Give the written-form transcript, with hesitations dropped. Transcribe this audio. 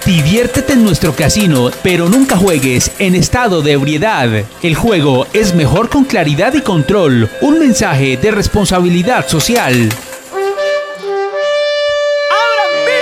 Diviértete en nuestro casino, pero nunca juegues en estado de ebriedad. El juego es mejor con claridad y control. Un mensaje de responsabilidad social.